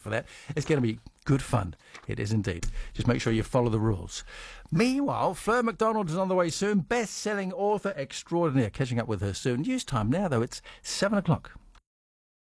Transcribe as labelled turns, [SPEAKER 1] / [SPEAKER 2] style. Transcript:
[SPEAKER 1] for that. It's going to be good fun. It is indeed. Just make sure you follow the rules. Meanwhile, Fleur MacDonald is on the way soon. Best-selling author extraordinaire. Catching up with her soon. News time now, though. It's 7 o'clock.